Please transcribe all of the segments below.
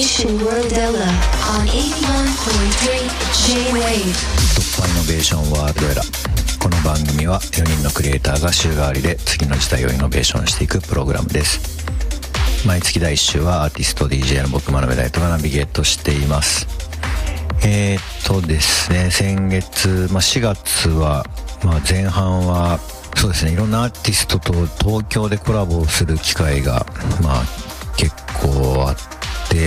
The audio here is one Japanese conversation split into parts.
Worldella on 81.3 J-Wave 突破イノベーションワールドエラ。この番組は4人のクリエイターが週替わりで次の時代をイノベーションしていくプログラムです。毎月第1週はアーティスト DJ の僕真鍋大斗がナビゲートしています。ですね、先月、4月は、前半はそうですね、いろんなアーティストと東京でコラボをする機会が結構あって、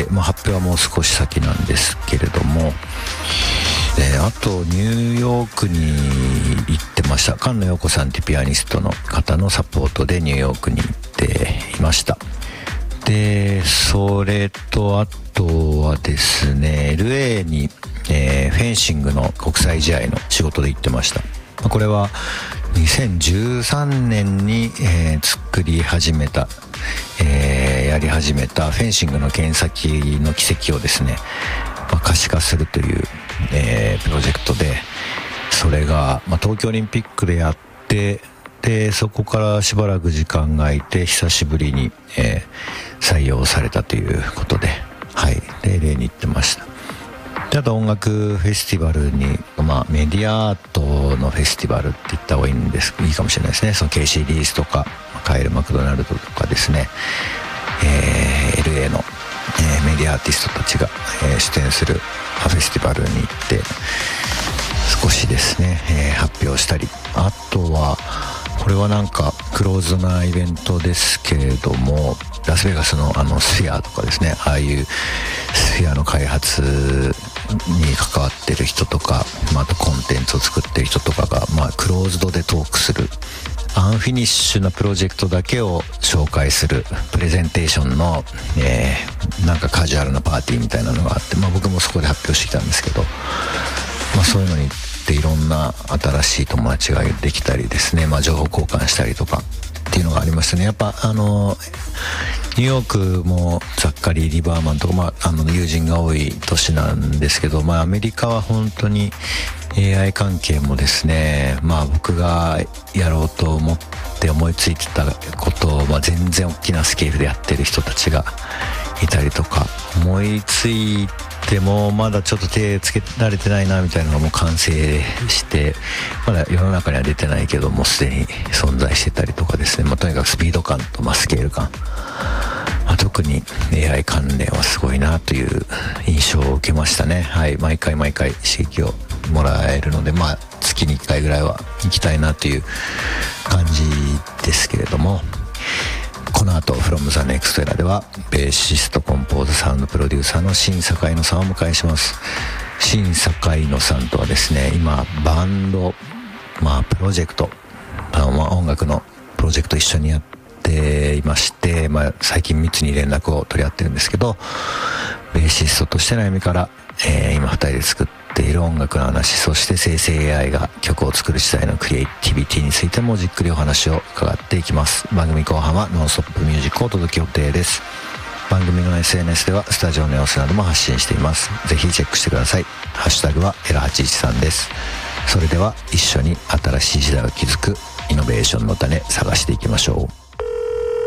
発表はもう少し先なんですけれども、あとニューヨークに行ってました。菅野陽子さんってピアニストの方のサポートでニューヨークに行っていました。でそれとあとはですね、 LA に、フェンシングの国際試合の仕事で行ってました。これは2013年に、作り始めた、やり始めたフェンシングの剣先の軌跡をですね、可視化するという、プロジェクトで、それが、東京オリンピックでやって、でそこからしばらく時間が空いて久しぶりに、採用されたということで、で例に行ってました。であと音楽フェスティバルに、メディアアートのフェスティバルって言った方がいいかもしれないですね。その KC リースとかカエル・マクドナルドとかですね、LA の、メディアアーティストたちが、出演するフェスティバルに行って少しですね、発表したり、あとはこれはクローズドなイベントですけれども、ラスベガスのスフィアとかですね、ああいうスフィアの開発に関わってる人とか、あとコンテンツを作ってる人とかが、クローズドでトークする、アンフィニッシュなプロジェクトだけを紹介するプレゼンテーションの、カジュアルなパーティーみたいなのがあって、僕もそこで発表してきたんですけど、そういうのに行っていろんな新しい友達ができたりですね、情報交換したりとかっていうのがありましたね。やっぱニューヨークもザッカリー・リバーマンとか、友人が多い都市なんですけど、アメリカは本当に AI 関係もですね、僕がやろうと思って思いついてたことを、全然大きなスケールでやってる人たちがいたりとか、思いついてもまだちょっと手つけられてないなみたいなのがもう完成して、まだ世の中には出てないけどもうすでに存在してたりとかですね、とにかくスピード感と、スケール感、特に AI 関連はすごいなという印象を受けましたね。毎回刺激をもらえるので、月に1回ぐらいは行きたいなという感じですけれども、この後 From the Next Era ではベーシスト、コンポーズ、サウンドプロデューサーの新坂井野さんをお迎えします。新坂井野さんとはですね、今バンド、プロジェクト、音楽のプロジェクト一緒にやっていまして、最近密に連絡を取り合ってるんですけど、ベーシストとしての歩みから、今2人で作っている音楽の話、そして生成 AI が曲を作る時代のクリエイティビティについてもじっくりお話を伺っていきます。番組後半はノンストップミュージックをお届け予定です。番組の SNS ではスタジオの様子なども発信しています。ぜひチェックしてください。ハッシュタグはエラ813です。それでは一緒に新しい時代を築くイノベーションの種探していきましょう。